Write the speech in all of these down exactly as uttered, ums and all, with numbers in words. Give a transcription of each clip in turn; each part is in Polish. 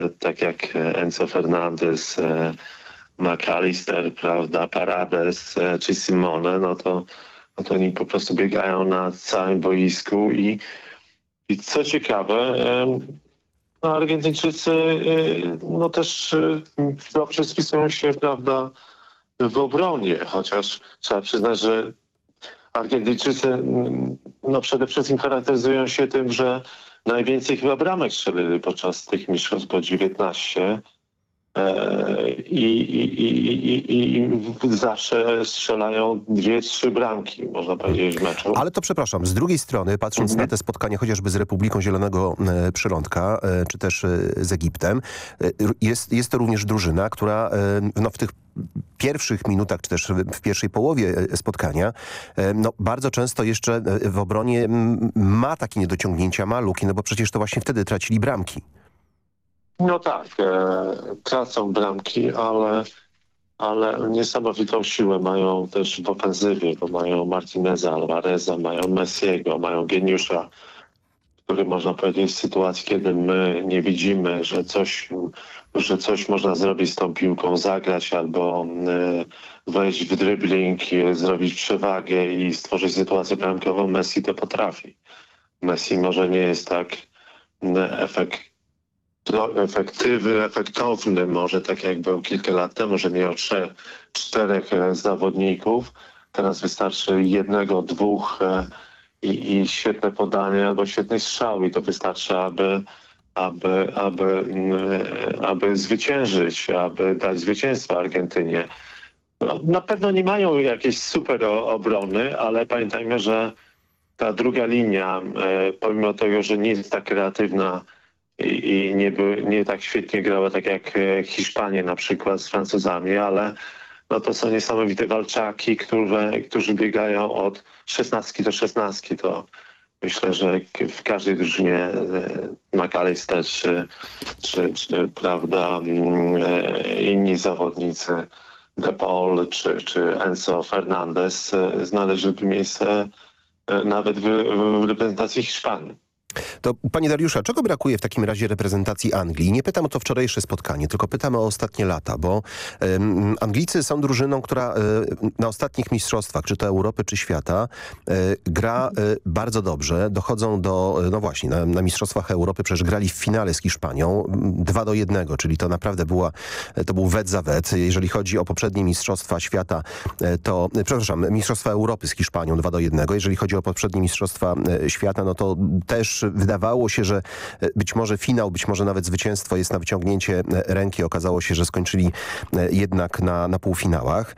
tak jak Enzo Fernandez, McAllister, prawda, Paredes czy Simone, no to, no to oni po prostu biegają na całym boisku i, i co ciekawe, no Argentyńczycy no też dobrze spisują się, prawda, w obronie, chociaż trzeba przyznać, że Argentyńczycy no przede wszystkim charakteryzują się tym, że najwięcej chyba bramek strzelili podczas tych mistrzostw, bo dziewiętnaście. I, i, i, i, i zawsze strzelają dwie, trzy bramki, można powiedzieć, w meczu. Ale to przepraszam, z drugiej strony, patrząc mhm. na te spotkania chociażby z Republiką Zielonego e, Przylądka, e, czy też e, z Egiptem, e, jest, jest to również drużyna, która e, no, w tych pierwszych minutach, czy też w pierwszej połowie spotkania, no bardzo często jeszcze w obronie ma takie niedociągnięcia, ma luki, no bo przecież to właśnie wtedy tracili bramki. No tak, e, tracą bramki, ale, ale niesamowitą siłę mają też w ofensywie, bo mają Martineza, Alvareza, mają Messiego, mają geniusza, który można powiedzieć w sytuacji, kiedy my nie widzimy, że coś, że coś można zrobić z tą piłką, zagrać albo e, wejść w dribbling, zrobić przewagę i stworzyć sytuację bramkową, Messi to potrafi. Messi może nie jest tak efekt efektywny, efektowny, może tak jak był kilka lat temu, że miał trzech, czterech zawodników. Teraz wystarczy jednego, dwóch i, i świetne podanie albo świetny strzał i to wystarczy, aby, aby, aby, aby zwyciężyć, aby dać zwycięstwo Argentynie. No, na pewno nie mają jakiejś super obrony, ale pamiętajmy, że ta druga linia, pomimo tego, że nie jest tak kreatywna i nie, by, nie tak świetnie grała, tak jak Hiszpanie na przykład z Francuzami, ale no to są niesamowite walczaki, które, którzy biegają od szesnastki do szesnastki. To myślę, że w każdej drużynie McAllister czy, czy, czy prawda, inni zawodnicy, De Paul czy, czy Enzo Fernandez znaleźliby miejsce nawet w, w reprezentacji Hiszpanii. To panie Dariusza, czego brakuje w takim razie reprezentacji Anglii? Nie pytam o to wczorajsze spotkanie, tylko pytam o ostatnie lata, bo um, Anglicy są drużyną, która y, na ostatnich mistrzostwach, czy to Europy, czy świata, y, gra y, bardzo dobrze. Dochodzą do, no właśnie, na, na mistrzostwach Europy przecież grali w finale z Hiszpanią dwa do jednego, czyli to naprawdę była, to był wet za wet. Jeżeli chodzi o poprzednie mistrzostwa świata, to, przepraszam, mistrzostwa Europy z Hiszpanią dwa do jednego. Jeżeli chodzi o poprzednie mistrzostwa świata, no to też wydawało się, że być może finał, być może nawet zwycięstwo jest na wyciągnięcie ręki. Okazało się, że skończyli jednak na, na półfinałach.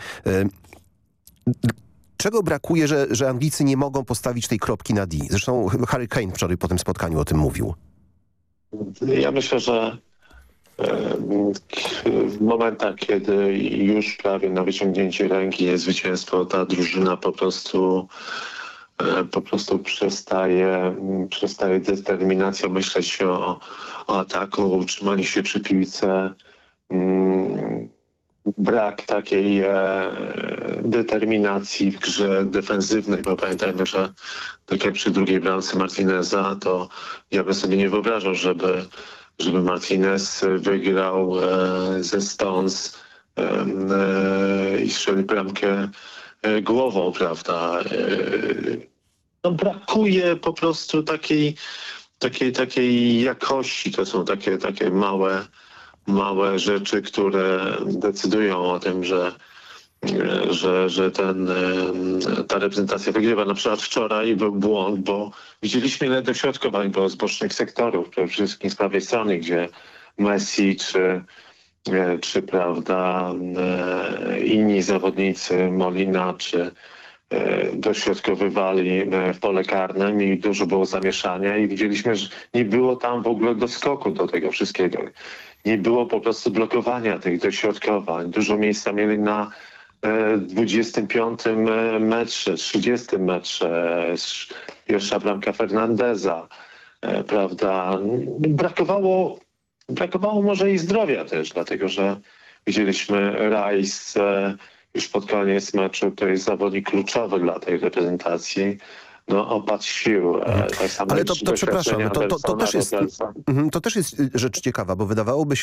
Czego brakuje, że, że Anglicy nie mogą postawić tej kropki na D? Zresztą Harry Kane wczoraj po tym spotkaniu o tym mówił. Ja myślę, że w momentach, kiedy już prawie na wyciągnięcie ręki jest zwycięstwo, ta drużyna po prostu po prostu przestaje, przestaje determinacją myśleć o, o ataku, o utrzymaniu się przy piłce. Brak takiej e, determinacji w grze defensywnej, bo pamiętajmy, że tak jak przy drugiej bramce Martineza, to ja bym sobie nie wyobrażał, żeby, żeby Martinez wygrał e, ze Stones e, e, i strzelił bramkę głową, prawda. No, brakuje po prostu takiej, takiej, takiej jakości. To są takie, takie małe, małe rzeczy, które decydują o tym, że, że, że ten, ta reprezentacja wygrywa. Na przykład wczoraj był błąd, bo widzieliśmy ile dośrodkowań było z bocznych sektorów, przede wszystkim z prawej strony, gdzie Messi czy czy prawda inni zawodnicy, Molina, czy dośrodkowywali w pole karne i dużo było zamieszania i widzieliśmy, że nie było tam w ogóle doskoku do tego wszystkiego. Nie było po prostu blokowania tych dośrodkowań. Dużo miejsca mieli na dwudziestym piątym metrze, trzydziestym metrze, pierwsza bramka Fernandeza, prawda. Brakowało Brakowało może i zdrowia też, dlatego że widzieliśmy Rice już pod koniec meczu, to jest zawodnik kluczowy dla tej reprezentacji, no, opad sił. E, tak samo Ale to, to przepraszam, to, to, to, Andersona, też jest, Robertsa. mhm, to też jest rzecz ciekawa, bo wydawałoby się,